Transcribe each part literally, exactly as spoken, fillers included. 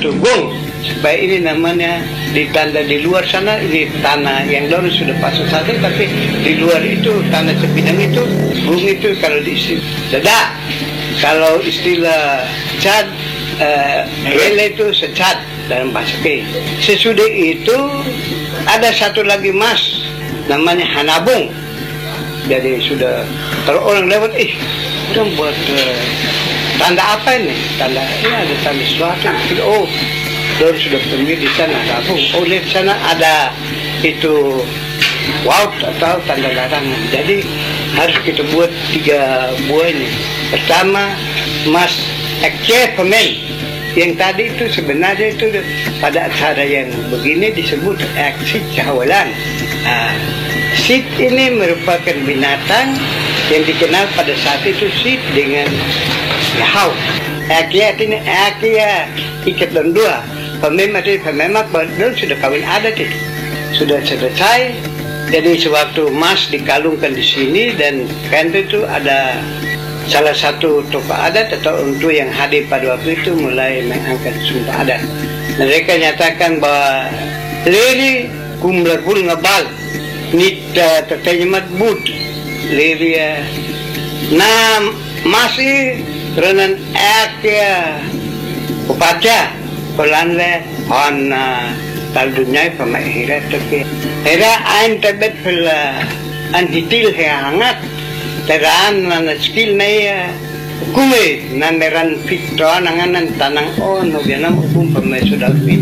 satu gong supaya ini namanya ditanda di luar sana ini tanah yang baru sudah pasang saja, tapi di luar itu tanah sebidang itu gong itu kalau diisi dada, kalau istilah cat uh, lele itu secat dalam bahasa K. Sesudah itu ada satu lagi mas namanya hanabung. Jadi sudah kalau orang lewat, ih, udah buat uh, tanda apa ini? Tanda ini ada tanda sesuatu. Oh, Dor sudah pergi di sana gabung. Oh, lihat sana ada itu wow atau tanda larangan. Jadi harus kita buat tiga buah ini. Pertama, mas ekce pemen. Yang tadi itu sebenarnya itu pada acara yang begini disebut aksi cawalan. Nah, sit ini merupakan binatang yang dikenal pada saat itu sit dengan yahau. Akia ini akia ikat dan dua. Pememang itu pememang baru sudah kawin adat itu sudah selesai. Jadi sewaktu mas dikalungkan di sini dan kan itu ada salah satu tokoh adat atau untuk yang hadir pada waktu itu mulai mengangkat sumpah adat. Mereka nyatakan bahwa leri kumlar pun ngabal nita tertenyemat but leri nam masih renan akia upaca pelanle on tal dunia pemain hira terke hira ain tebet pula an hitil he hangat teraan na skill na iya kume na meran fito nanganan tanang on no bianam upum pamay sudah fit.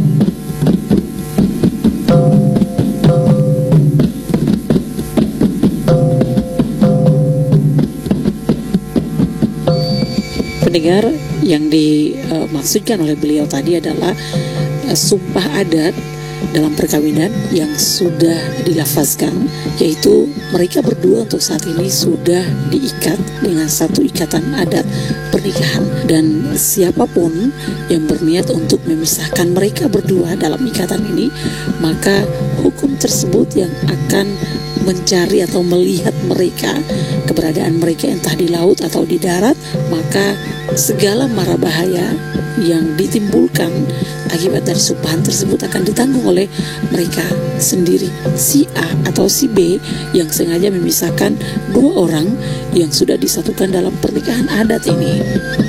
Pendengar, yang dimaksudkan oleh beliau tadi adalah uh, sumpah adat dalam perkawinan yang sudah dilafazkan, yaitu mereka berdua untuk saat ini sudah diikat dengan satu ikatan adat pernikahan, dan siapapun yang berniat untuk memisahkan mereka berdua dalam ikatan ini, maka hukum tersebut yang akan mencari atau melihat mereka, keberadaan mereka entah di laut atau di darat, maka segala mara bahaya yang ditimbulkan akibat dari sumpahan tersebut akan ditanggung oleh mereka sendiri, si A atau si B yang sengaja memisahkan dua orang yang sudah disatukan dalam pernikahan adat ini.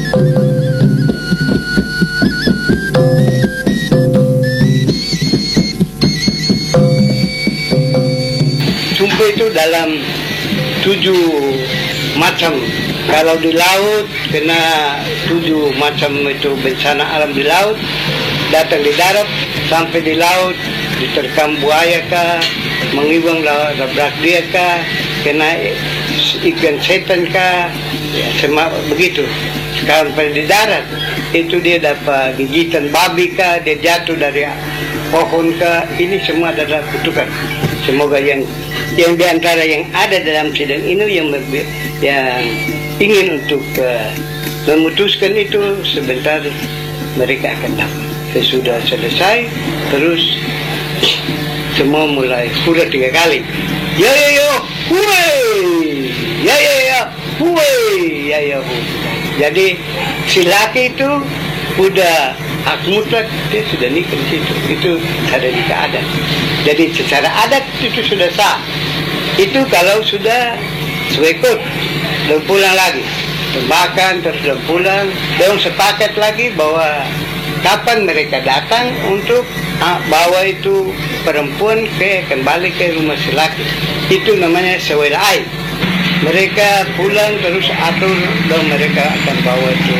Sumpah itu dalam tujuh macam. Kalau di laut kena tujuh macam itu bencana alam di laut, datang di darat sampai di laut diterkam buaya kah, mengiwang labrak dia kah, kena ikan setan kah, ya, semua begitu. Sampai di darat itu dia dapat gigitan babi kah, dia jatuh dari pohon kah, ini semua adalah kutukan. Semoga yang yang diantara yang ada dalam sidang ini yang yang ingin untuk uh, memutuskan itu sebentar mereka akan dapat. Sesudah selesai terus semua mulai pura tiga kali. Ya ya ya, huwei. Ya ya ya, huwei. Ya ya hu. Jadi si laki itu udah hak mutlak, dia sudah nikah di situ. Itu ada nikah adat. Jadi secara adat itu sudah sah. Itu kalau sudah swekut dan pulang lagi, makan terus dan pulang, dan sepakat lagi bahwa kapan mereka datang untuk ah, bawa itu perempuan ke kembali ke rumah si laki. Itu namanya sewelai. Mereka pulang terus atur dan mereka akan bawa itu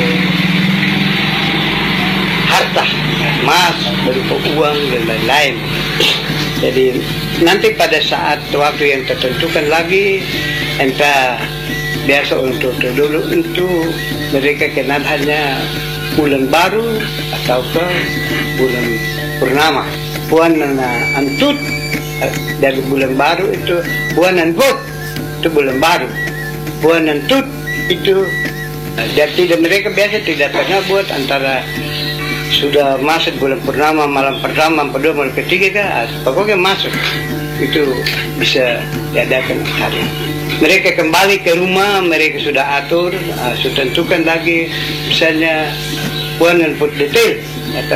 harta, emas, berupa uang dan lain-lain. Jadi nanti pada saat waktu yang tertentukan lagi, entah biasa untuk dulu itu mereka kenal hanya bulan baru atau ke bulan purnama. Puan antut dari bulan baru itu puan antut itu bulan baru. Puan antut itu jadi tidak, mereka biasa tidak pernah buat antara sudah masuk bulan purnama malam pertama, kedua, malam ketiga kan, pokoknya masuk itu bisa diadakan hari. Mereka kembali ke rumah, mereka sudah atur, uh, sudah tentukan lagi misalnya puan dan put detail.